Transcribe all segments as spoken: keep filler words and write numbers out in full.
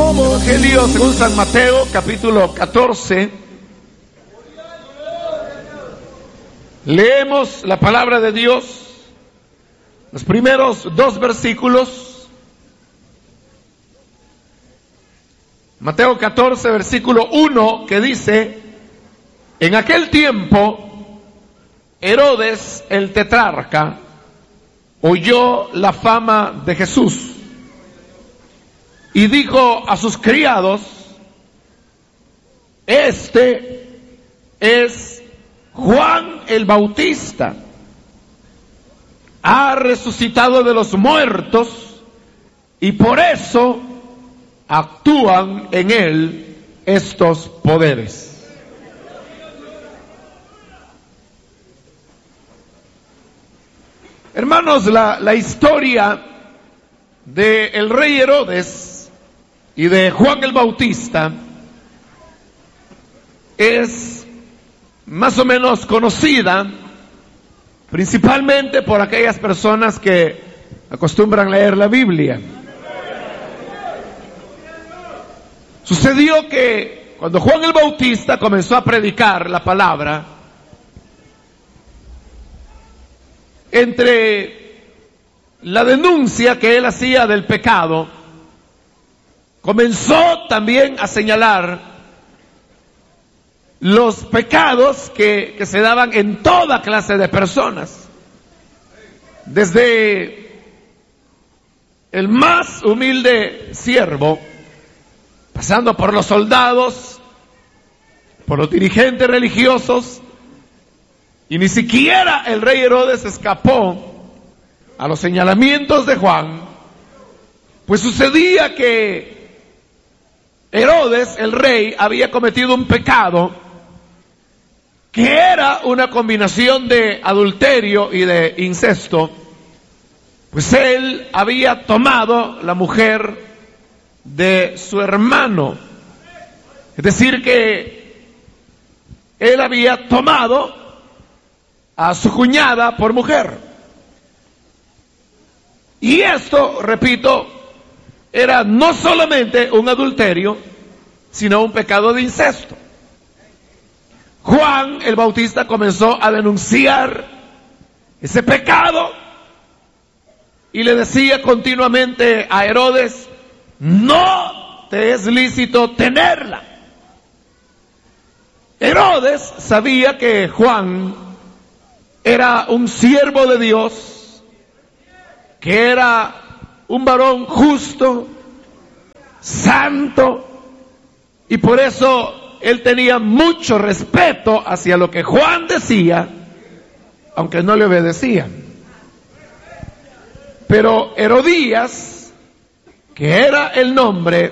Evangelio según San Mateo, capítulo catorce. Leemos la palabra de Dios, los primeros dos versículos. Mateo catorce, versículo uno, que dice: en aquel tiempo, Herodes el tetrarca oyó la fama de Jesús y dijo a sus criados: este es Juan el Bautista, ha resucitado de los muertos y por eso actúan en él estos poderes. Hermanos, la, la historia del rey Herodes y de Juan el Bautista es más o menos conocida, principalmente por aquellas personas que acostumbran leer la Biblia. Sucedió que cuando Juan el Bautista comenzó a predicar la palabra, entre la denuncia que él hacía del pecado, comenzó también a señalar los pecados que, que se daban en toda clase de personas, desde el más humilde siervo, pasando por los soldados, por los dirigentes religiosos, y ni siquiera el rey Herodes escapó a los señalamientos de Juan, pues sucedía que Herodes, el rey, había cometido un pecado que era una combinación de adulterio y de incesto, pues él había tomado la mujer de su hermano, es decir que él había tomado a su cuñada por mujer. Y esto, repito, era no solamente un adulterio, sino un pecado de incesto. Juan el Bautista comenzó a denunciar ese pecado y le decía continuamente a Herodes: no te es lícito tenerla. Herodes sabía que Juan era un siervo de Dios, que era un varón justo, santo, y por eso él tenía mucho respeto hacia lo que Juan decía, aunque no le obedecían. Pero Herodías, que era el nombre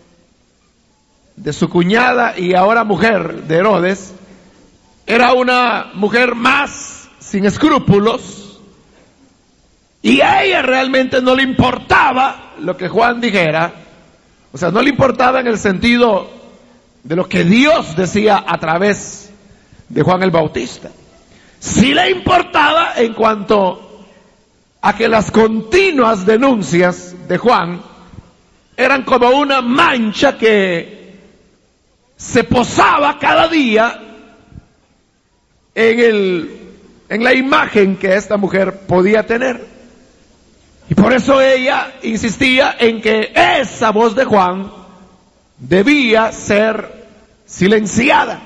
de su cuñada y ahora mujer de Herodes, era una mujer más sin escrúpulos, y a ella realmente no le importaba lo que Juan dijera. O sea, no le importaba en el sentido de lo que Dios decía a través de Juan el Bautista. Sí le importaba en cuanto a que las continuas denuncias de Juan eran como una mancha que se posaba cada día en el, en la imagen que esta mujer podía tener. Y por eso ella insistía en que esa voz de Juan debía ser silenciada.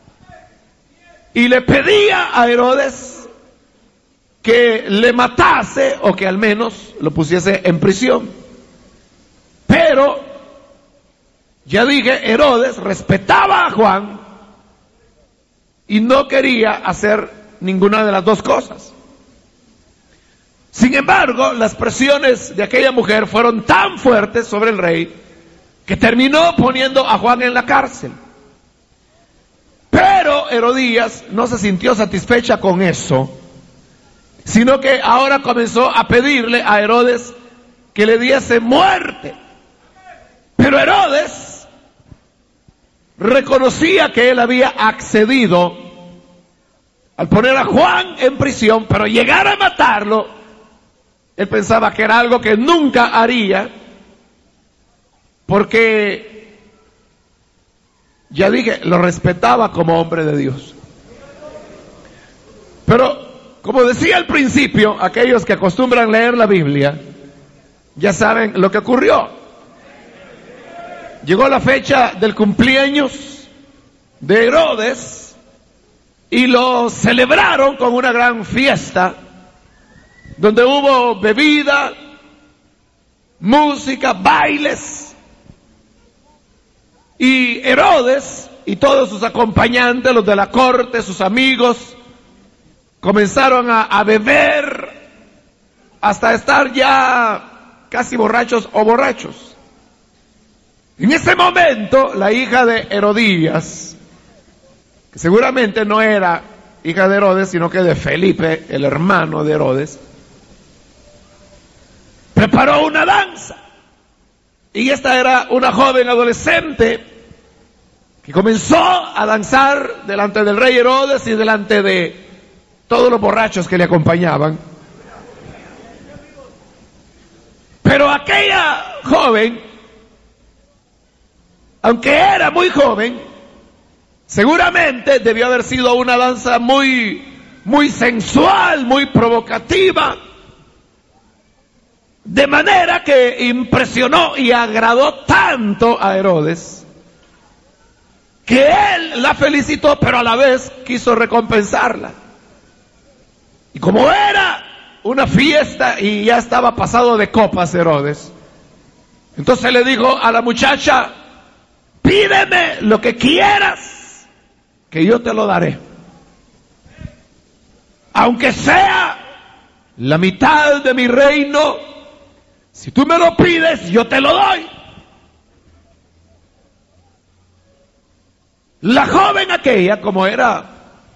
Y le pedía a Herodes que le matase o que al menos lo pusiese en prisión. Pero, ya dije, Herodes respetaba a Juan y no quería hacer ninguna de las dos cosas. Sin embargo, las presiones de aquella mujer fueron tan fuertes sobre el rey que terminó poniendo a Juan en la cárcel. Pero Herodías no se sintió satisfecha con eso, sino que ahora comenzó a pedirle a Herodes que le diese muerte. Pero Herodes reconocía que él había accedido al poner a Juan en prisión, pero llegar a matarlo, él pensaba que era algo que nunca haría. porque, ya dije, lo respetaba como hombre de Dios. Pero, como decía al principio, aquellos que acostumbran leer la Biblia, ya saben lo que ocurrió. Llegó la fecha del cumpleaños de Herodes y lo celebraron con una gran fiesta, donde hubo bebida, música, bailes. Y Herodes y todos sus acompañantes, los de la corte, sus amigos, comenzaron a, a beber hasta estar ya casi borrachos o borrachos. En ese momento, la hija de Herodías, que seguramente no era hija de Herodes, sino que de Felipe, el hermano de Herodes, preparó una danza. Y esta era una joven adolescente que comenzó a danzar delante del rey Herodes y delante de todos los borrachos que le acompañaban. Pero aquella joven, aunque era muy joven, seguramente debió haber sido una danza muy, muy sensual, muy provocativa, de manera que impresionó y agradó tanto a Herodes, que él la felicitó, pero a la vez quiso recompensarla. Y como era una fiesta y ya estaba pasado de copas Herodes, entonces le dijo a la muchacha: pídeme lo que quieras, que yo te lo daré. Aunque sea la mitad de mi reino, si tú me lo pides, yo te lo doy. La joven aquella, como era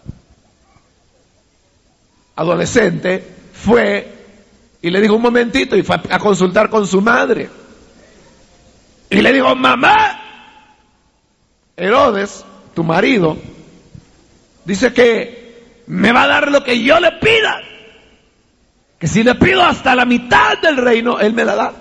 adolescente, fue y le dijo: un momentito, y fue a consultar con su madre. Y le dijo: mamá, Herodes, tu marido, dice que me va a dar lo que yo le pida, que si le pido hasta la mitad del reino, él me la da.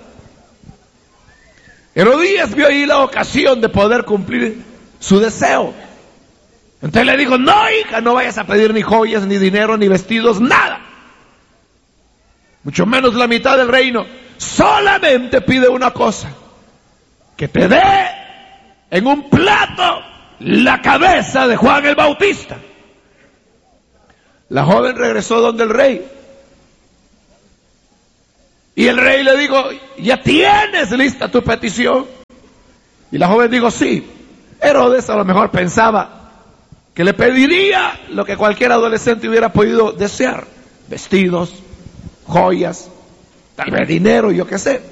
Herodías vio ahí la ocasión de poder cumplir su deseo. Entonces le dijo: no, hija, no vayas a pedir ni joyas, ni dinero, ni vestidos, nada, mucho menos la mitad del reino. Solamente pide una cosa: que te dé en un plato la cabeza de Juan el Bautista. La joven regresó donde el rey, y el rey le dijo: ¿ya tienes lista tu petición? Y la joven dijo: sí. Herodes a lo mejor pensaba que le pediría lo que cualquier adolescente hubiera podido desear: vestidos, joyas, tal vez dinero, yo qué sé.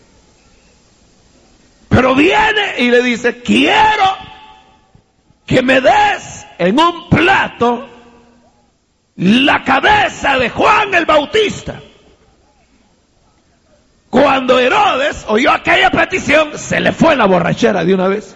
Pero viene y le dice: quiero que me des en un plato la cabeza de Juan el Bautista. Cuando Herodes oyó aquella petición, se le fue la borrachera de una vez.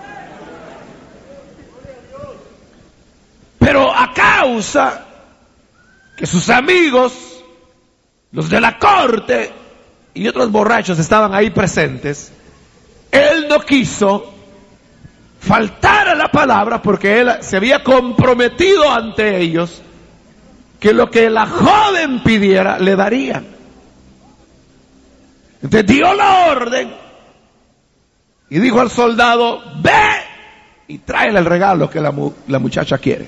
Pero a causa que sus amigos, los de la corte y otros borrachos estaban ahí presentes, él no quiso faltar a la palabra, porque él se había comprometido ante ellos que lo que la joven pidiera le darían. Entonces dio la orden y dijo al soldado: ve y tráele el regalo que la, mu- la muchacha quiere.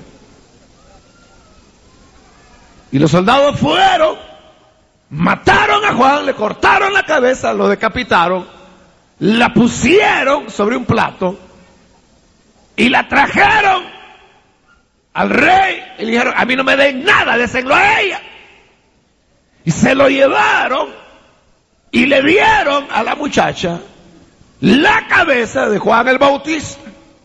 Y los soldados fueron, mataron a Juan, le cortaron la cabeza, lo decapitaron, la pusieron sobre un plato y la trajeron al rey y le dijeron: a mí no me den nada, désenlo a ella. Y se lo llevaron y le dieron a la muchacha la cabeza de Juan el Bautista.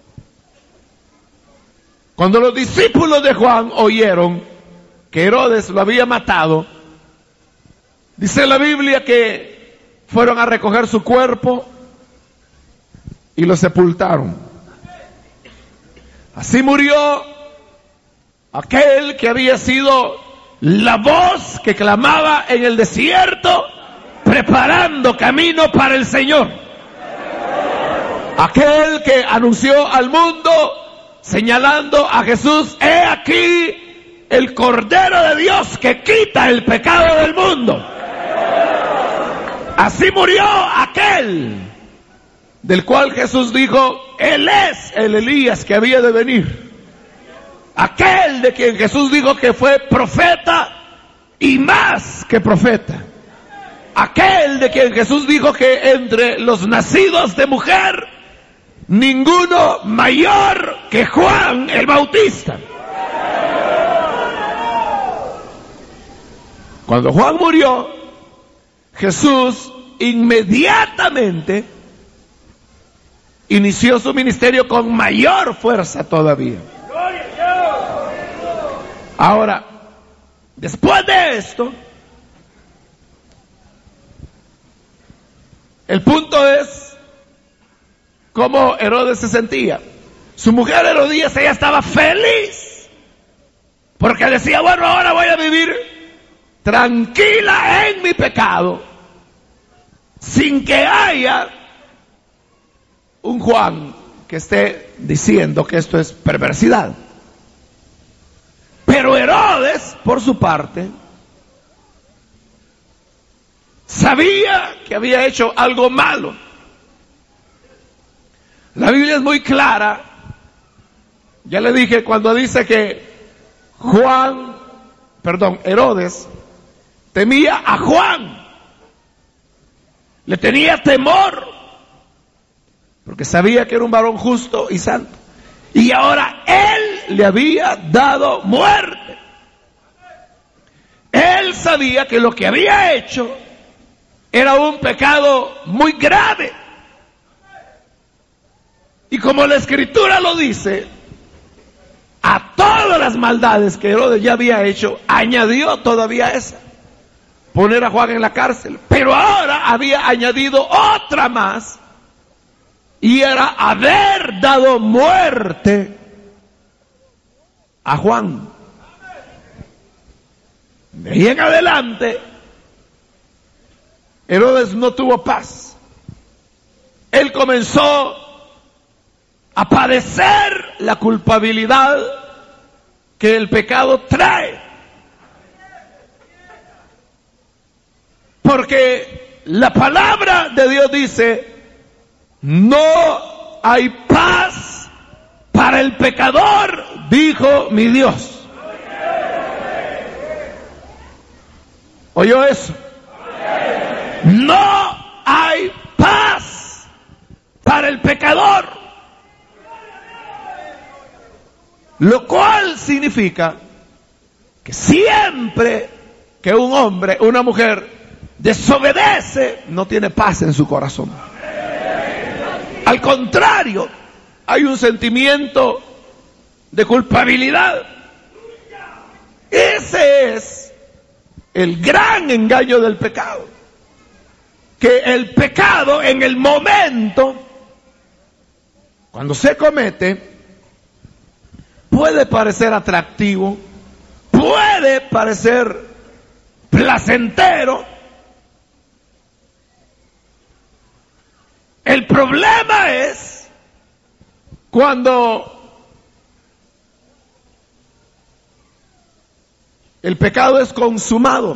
Cuando los discípulos de Juan oyeron que Herodes lo había matado, dice la Biblia que fueron a recoger su cuerpo y lo sepultaron. Así murió aquel que había sido la voz que clamaba en el desierto, preparando camino para el Señor. Aquel que anunció al mundo señalando a Jesús: he aquí el Cordero de Dios que quita el pecado del mundo. Así murió aquel del cual Jesús dijo: él es el Elías que había de venir. Aquel de quien Jesús dijo que fue profeta y más que profeta. Aquel de quien Jesús dijo que entre los nacidos de mujer, ninguno mayor que Juan el Bautista. Cuando Juan murió, Jesús inmediatamente inició su ministerio con mayor fuerza todavía. Ahora, después de esto, el punto es cómo Herodes se sentía. Su mujer Herodías, ella estaba feliz, porque decía: bueno, ahora voy a vivir tranquila en mi pecado, sin que haya un Juan que esté diciendo que esto es perversidad. Pero Herodes, por su parte, sabía que había hecho algo malo. La Biblia es muy clara. Ya le dije, cuando dice que Juan, perdón, Herodes temía a Juan, le tenía temor, porque sabía que era un varón justo y santo. Y ahora él le había dado muerte. Él sabía que lo que había hecho era un pecado muy grave. Y como la Escritura lo dice, a todas las maldades que Herodes ya había hecho, añadió todavía esa: poner a Juan en la cárcel. Pero ahora había añadido otra más, y era haber dado muerte a Juan. De ahí en adelante, Herodes no tuvo paz. Él comenzó a padecer la culpabilidad que el pecado trae. Porque la palabra de Dios dice: no hay paz para el pecador, dijo mi Dios. ¿Oyó eso? No hay paz para el pecador. Lo cual significa que siempre que un hombre, una mujer desobedece, no tiene paz en su corazón. Al contrario, hay un sentimiento de culpabilidad. Ese es el gran engaño del pecado. Que el pecado, en el momento, cuando se comete, puede parecer atractivo, puede parecer placentero. El problema es cuando el pecado es consumado.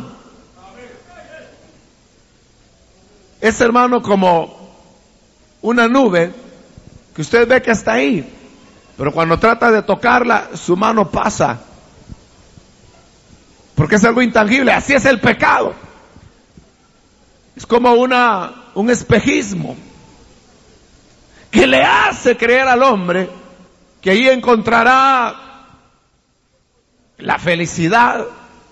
Es, hermano, como una nube que usted ve que está ahí, pero cuando trata de tocarla, su mano pasa, porque es algo intangible. Así es el pecado. Es como una, un espejismo que le hace creer al hombre que ahí encontrará la felicidad,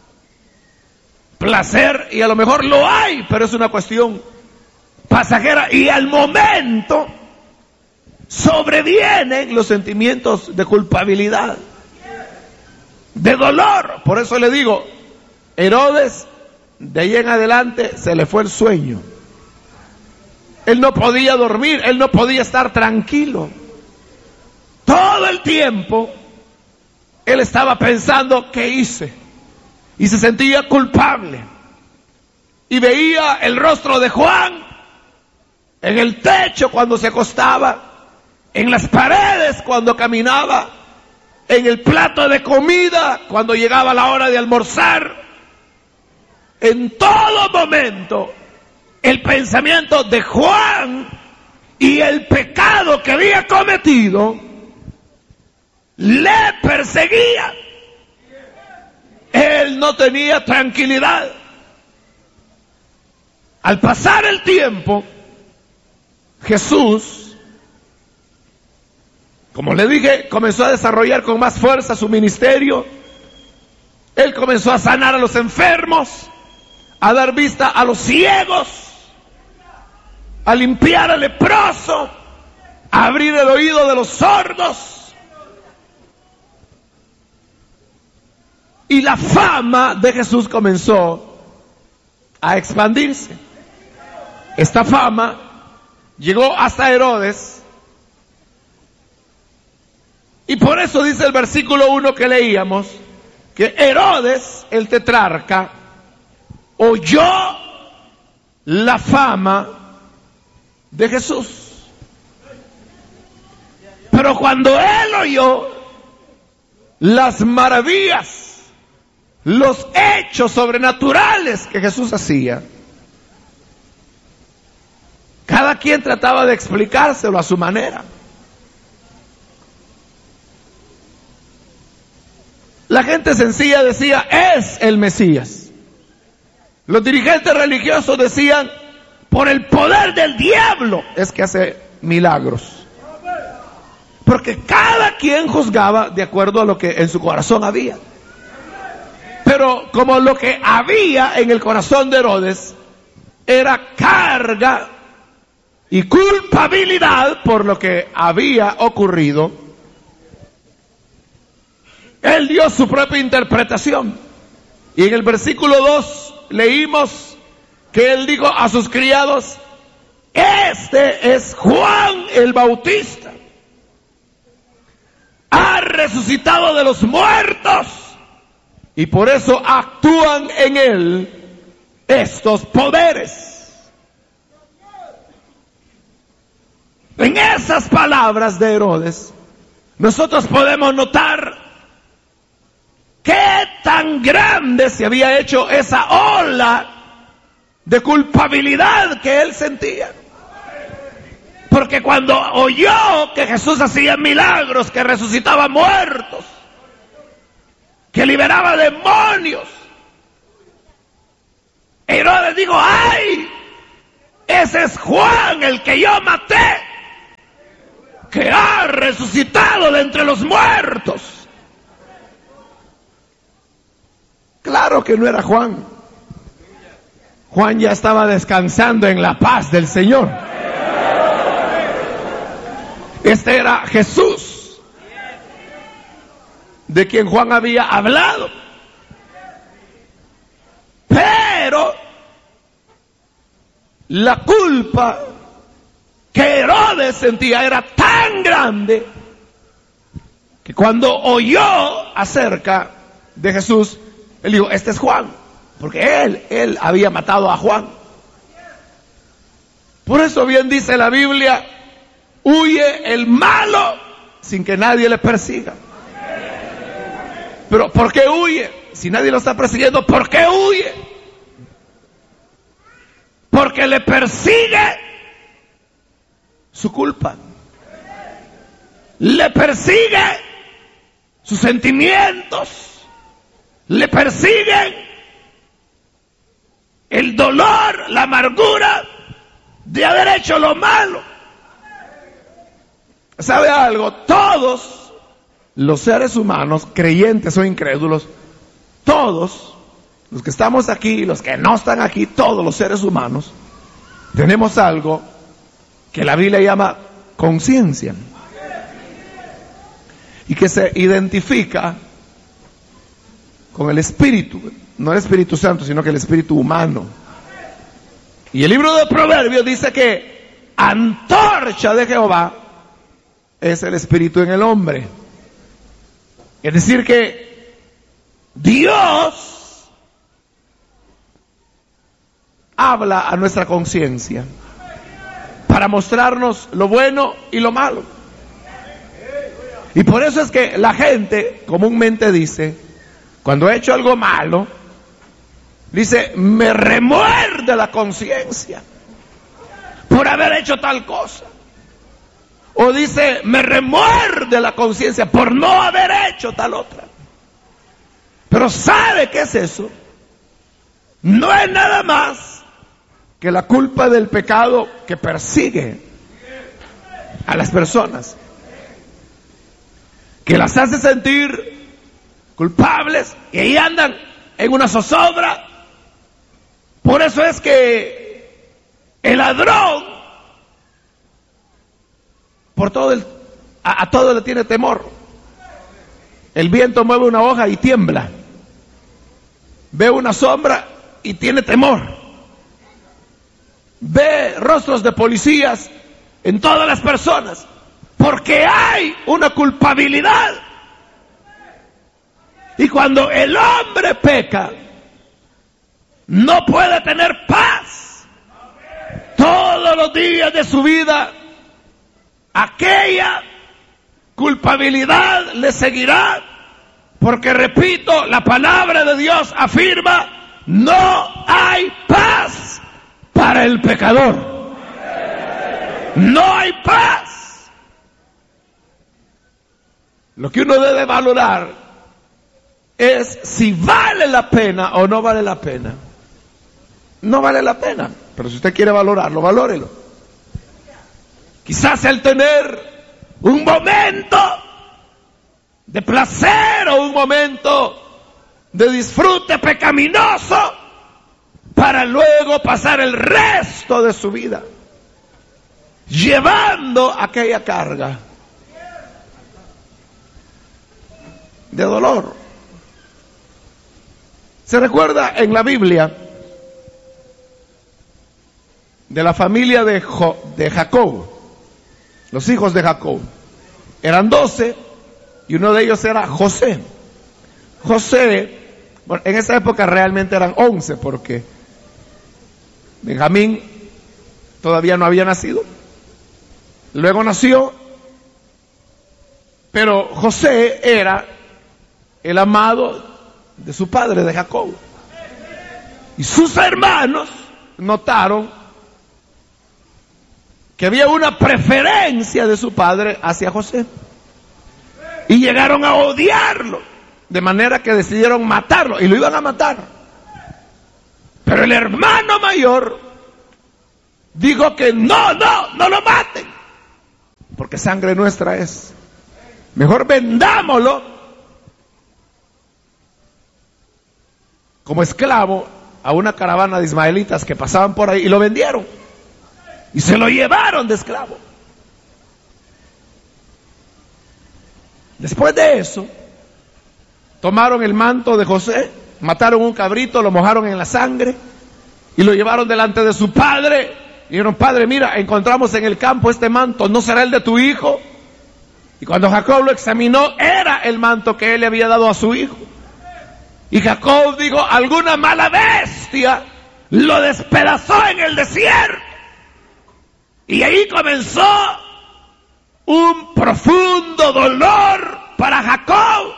placer, y a lo mejor lo hay, pero es una cuestión pasajera, y al momento sobrevienen los sentimientos de culpabilidad, de dolor. Por eso le digo, Herodes, de ahí en adelante se le fue el sueño. Él no podía dormir, él no podía estar tranquilo. Todo el tiempo él estaba pensando: ¿qué hice? Y se sentía culpable. Y veía el rostro de Juan en el techo cuando se acostaba, en las paredes cuando caminaba, en el plato de comida cuando llegaba la hora de almorzar. En todo momento el pensamiento de Juan y el pecado que había cometido le perseguía. Él no tenía tranquilidad. Al pasar el tiempo, Jesús, como le dije, comenzó a desarrollar con más fuerza su ministerio. Él comenzó a sanar a los enfermos, a dar vista a los ciegos, a limpiar al leproso, a abrir el oído de los sordos. Y la fama de Jesús comenzó a expandirse. Esta fama llegó hasta Herodes. Y por eso dice el versículo uno que leíamos, que Herodes, el tetrarca, oyó la fama de Jesús. Pero cuando él oyó las maravillas, los hechos sobrenaturales que Jesús hacía, cada quien trataba de explicárselo a su manera. La gente sencilla decía, es el Mesías. Los dirigentes religiosos decían, por el poder del diablo es que hace milagros. Porque cada quien juzgaba de acuerdo a lo que en su corazón había. Pero como lo que había en el corazón de Herodes era carga y culpabilidad por lo que había ocurrido, él dio su propia interpretación. Y en el versículo dos leímos que él dijo a sus criados, este es Juan el Bautista. Ha resucitado de los muertos y por eso actúan en él estos poderes. En esas palabras de Herodes, nosotros podemos notar qué tan grande se había hecho esa ola de culpabilidad que él sentía. Porque cuando oyó que Jesús hacía milagros, que resucitaba muertos, que liberaba demonios, Herodes dijo, ¡ay! Ese es Juan, el que yo maté, que ha resucitado de entre los muertos. Claro que no era Juan. Juan ya estaba descansando en la paz del Señor. Este era Jesús, de quien Juan había hablado. Pero la culpa que Herodes sentía era tan grande que cuando oyó acerca de Jesús, él dijo, este es Juan, porque él, él había matado a Juan. Por eso bien dice la Biblia, huye el malo sin que nadie le persiga. Pero ¿por qué huye? Si nadie lo está persiguiendo, ¿por qué huye? Porque le persigue su culpa. Le persigue sus sentimientos. Le persiguen el dolor, la amargura de haber hecho lo malo. ¿Sabe algo? Todos los seres humanos, creyentes o incrédulos, todos los que estamos aquí, los que no están aquí, todos los seres humanos, tenemos algo que la Biblia llama conciencia y que se identifica con el espíritu, no el Espíritu Santo, sino que el espíritu humano. Y el libro de Proverbios dice que antorcha de Jehová es el espíritu en el hombre. Es decir que Dios habla a nuestra conciencia para mostrarnos lo bueno y lo malo. Y por eso es que la gente comúnmente dice, cuando he hecho algo malo, dice, me remuerde la conciencia por haber hecho tal cosa. O dice, me remuerde la conciencia por no haber hecho tal otra. Pero ¿sabe qué es eso? No es nada más que la culpa del pecado que persigue a las personas, que las hace sentir culpables y ahí andan en una zozobra. Por eso es que el ladrón por todo el, a, a todo le tiene temor. El viento mueve una hoja y tiembla. Ve una sombra y tiene temor. Ve rostros de policías en todas las personas, porque hay una culpabilidad. Y cuando el hombre peca, no puede tener paz. Todos los días de su vida, aquella culpabilidad le seguirá, porque repito, la palabra de Dios afirma, no hay paz para el pecador. No hay paz. Lo que uno debe valorar es si vale la pena o no vale la pena. No vale la pena, pero si usted quiere valorarlo, valórelo. Quizás el tener un momento de placer o un momento de disfrute pecaminoso para luego pasar el resto de su vida llevando aquella carga de dolor. Se recuerda en la Biblia de la familia de, jo, de Jacob, los hijos de Jacob. Eran doce y uno de ellos era José. José, bueno, en esa época realmente eran once porque Benjamín todavía no había nacido. Luego nació, pero José era el amado de su padre, de Jacob. Y sus hermanos notaron que había una preferencia de su padre hacia José. Y llegaron a odiarlo, de manera que decidieron matarlo, y lo iban a matar. Pero el hermano mayor dijo que no, no, no lo maten, porque sangre nuestra es. Mejor vendámoslo como esclavo a una caravana de ismaelitas que pasaban por ahí y lo vendieron. Y se lo llevaron de esclavo. Después de eso, tomaron el manto de José, mataron un cabrito, lo mojaron en la sangre y lo llevaron delante de su padre. Y dijeron, padre, mira, encontramos en el campo este manto, ¿no será el de tu hijo? Y cuando Jacob lo examinó, era el manto que él le había dado a su hijo. Y Jacob dijo, alguna mala bestia lo despedazó en el desierto. Y ahí comenzó un profundo dolor para Jacob,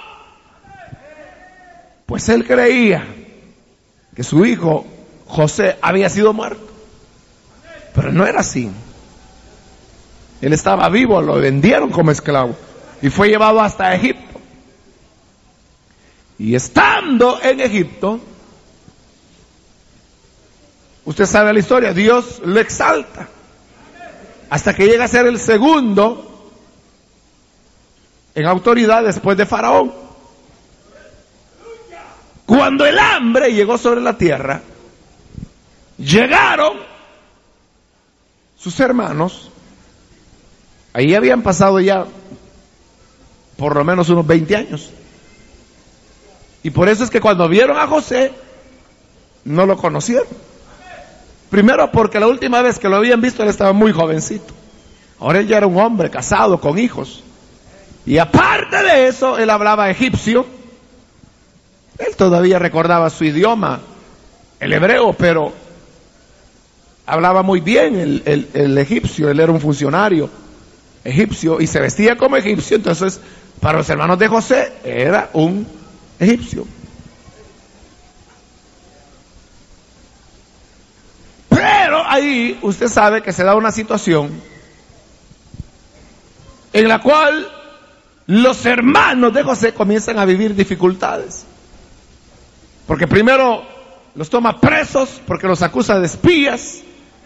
pues él creía que su hijo José había sido muerto. Pero no era así. Él estaba vivo, lo vendieron como esclavo y fue llevado hasta Egipto. Y estando en Egipto, usted sabe la historia, Dios lo exalta hasta que llega a ser el segundo en autoridad después de Faraón. Cuando el hambre llegó sobre la tierra, llegaron sus hermanos. Ahí habían pasado ya por lo menos unos veinte años. Y por eso es que cuando vieron a José, no lo conocieron. Primero porque la última vez que lo habían visto, él estaba muy jovencito. Ahora él ya era un hombre casado con hijos. Y aparte de eso, él hablaba egipcio. Él todavía recordaba su idioma, el hebreo, pero hablaba muy bien el, el, el egipcio. Él era un funcionario egipcio y se vestía como egipcio, entonces para los hermanos de José era un egipcio. Pero ahí usted sabe que se da una situación en la cual los hermanos de José comienzan a vivir dificultades. Porque primero los toma presos porque los acusa de espías.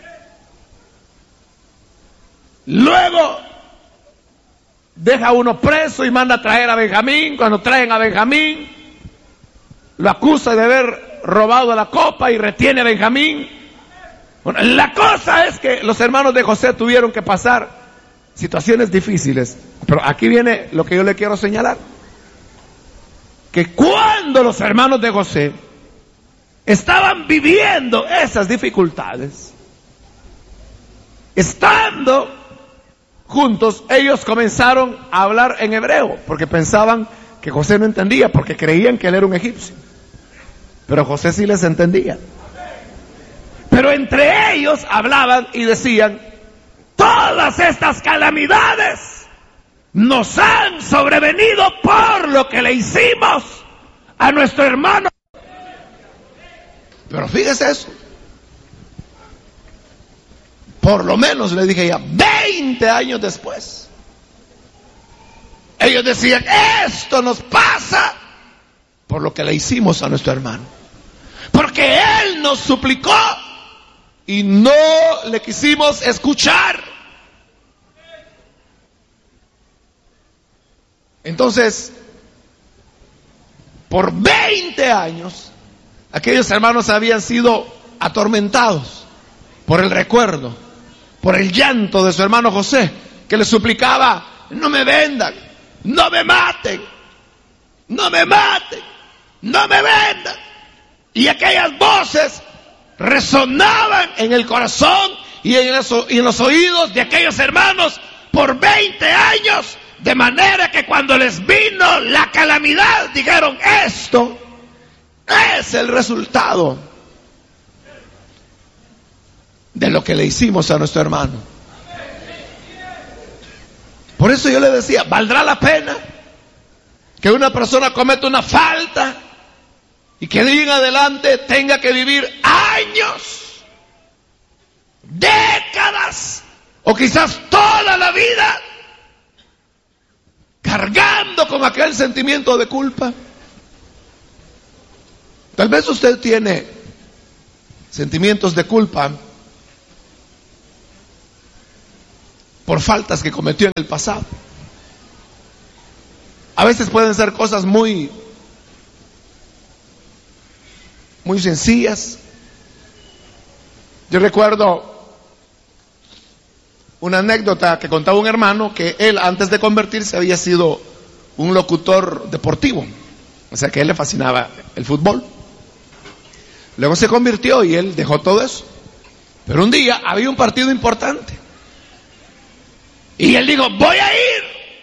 Luego deja a uno preso y manda a traer a Benjamín. Cuando traen a Benjamín, lo acusa de haber robado la copa y retiene a Benjamín. Bueno, la cosa es que los hermanos de José tuvieron que pasar situaciones difíciles. Pero aquí viene lo que yo le quiero señalar. Que cuando los hermanos de José estaban viviendo esas dificultades, estando juntos, ellos comenzaron a hablar en hebreo, porque pensaban que José no entendía, porque creían que él era un egipcio. Pero José sí les entendía. Pero entre ellos hablaban y decían: todas estas calamidades nos han sobrevenido por lo que le hicimos a nuestro hermano. Pero fíjese eso. Por lo menos, le dije ya, veinte años después, ellos decían: esto nos pasa por lo que le hicimos a nuestro hermano. Porque él nos suplicó y no le quisimos escuchar. Entonces, por veinte años, aquellos hermanos habían sido atormentados por el recuerdo, por el llanto de su hermano José, que le suplicaba: no me vendan, no me maten, no me maten, no me vendan. Y aquellas voces resonaban en el corazón y en los, y en los oídos de aquellos hermanos por veinte años, de manera que cuando les vino la calamidad dijeron: esto es el resultado de lo que le hicimos a nuestro hermano. Por eso yo le decía, ¿valdrá la pena que una persona cometa una falta y que de ahí en adelante tenga que vivir años, décadas o quizás toda la vida cargando con aquel sentimiento de culpa? Tal vez usted tiene sentimientos de culpa por faltas que cometió en el pasado. A veces pueden ser cosas muy, muy sencillas. Yo recuerdo una anécdota que contaba un hermano, que él antes de convertirse había sido un locutor deportivo, o sea que a él le fascinaba el fútbol. Luego se convirtió y él dejó todo eso. Pero un día había un partido importante y él dijo: voy a ir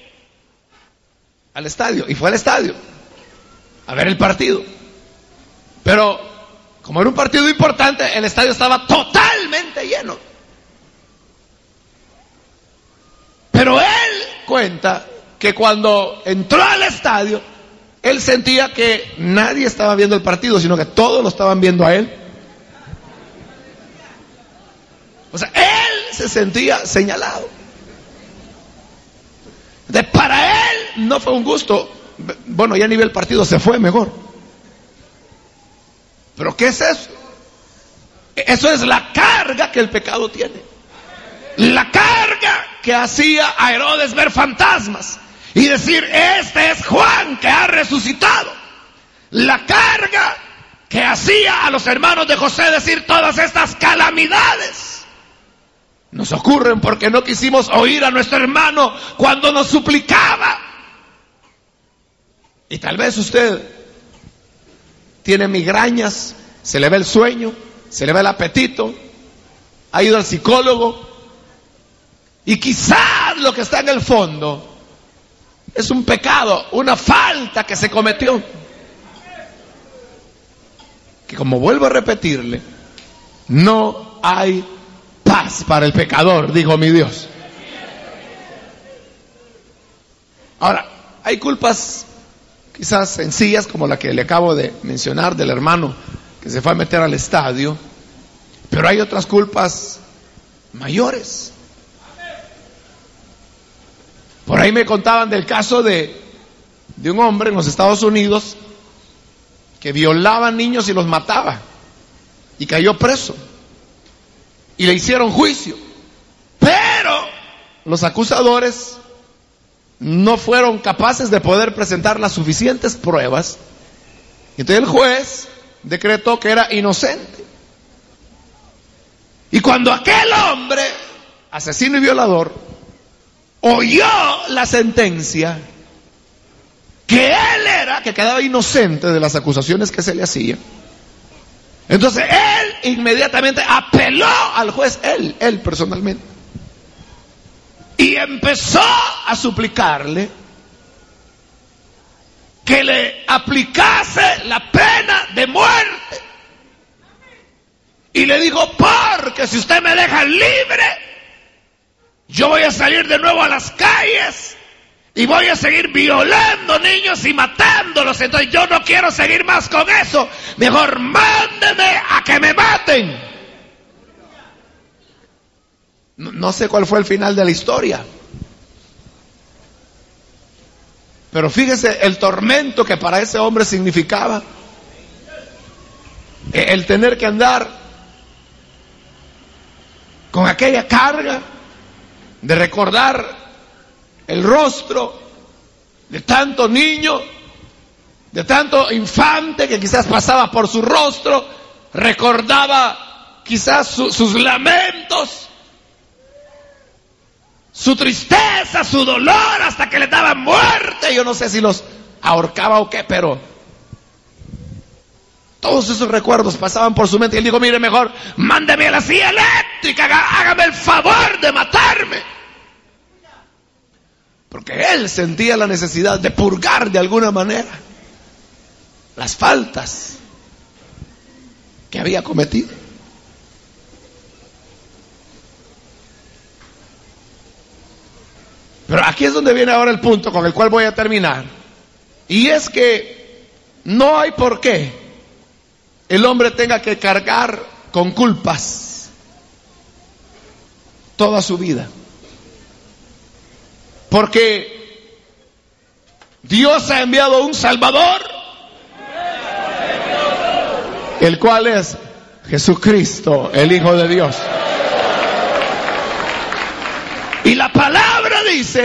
al estadio. Y fue al estadio a ver el partido. Pero como era un partido importante, el estadio estaba totalmente lleno. Pero él cuenta que cuando entró al estadio, él sentía que nadie estaba viendo el partido, sino que todos lo estaban viendo a él. O sea, él se sentía señalado. De para él no fue un gusto. Bueno, ya ni ve el partido, se fue mejor. ¿Pero qué es eso? Eso es la carga que el pecado tiene. La carga que hacía a Herodes ver fantasmas y decir: este es Juan que ha resucitado. La carga que hacía a los hermanos de José decir: todas estas calamidades nos ocurren porque no quisimos oír a nuestro hermano cuando nos suplicaba. Y tal vez usted tiene migrañas, se le ve el sueño, se le ve el apetito, ha ido al psicólogo, y quizás lo que está en el fondo es un pecado, una falta que se cometió, que, como vuelvo a repetirle, no hay paz para el pecador, dijo mi Dios. Ahora, hay culpas quizás sencillas, como la que le acabo de mencionar del hermano que se fue a meter al estadio, pero hay otras culpas mayores. Por ahí me contaban del caso de, de un hombre en los Estados Unidos que violaba niños y los mataba, y cayó preso, y le hicieron juicio, pero los acusadores no fueron capaces de poder presentar las suficientes pruebas. Entonces el juez decretó que era inocente. Y cuando aquel hombre, asesino y violador, oyó la sentencia, que él era, que quedaba inocente de las acusaciones que se le hacían, entonces él inmediatamente apeló al juez, él, él personalmente, y empezó a suplicarle que le aplicase la pena de muerte. Y le dijo, porque si usted me deja libre, yo voy a salir de nuevo a las calles y voy a seguir violando niños y matándolos. Entonces yo no quiero seguir más con eso. Mejor mándeme a que me maten. No, no sé cuál fue el final de la historia, pero fíjese el tormento que para ese hombre significaba el tener que andar con aquella carga de recordar el rostro de tanto niño, de tanto infante que quizás pasaba por su rostro, recordaba quizás su, sus lamentos, su tristeza, su dolor, hasta que le daba muerte. Yo no sé si los ahorcaba o qué, pero todos esos recuerdos pasaban por su mente. Y él dijo, mire, mejor mándeme a la silla eléctrica, hágame el favor de matarme. Porque él sentía la necesidad de purgar de alguna manera las faltas que había cometido. Pero aquí es donde viene ahora el punto con el cual voy a terminar. Y es que no hay por qué el hombre tenga que cargar con culpas toda su vida. Porque Dios ha enviado un Salvador, el cual es Jesucristo, el Hijo de Dios. Y la palabra dice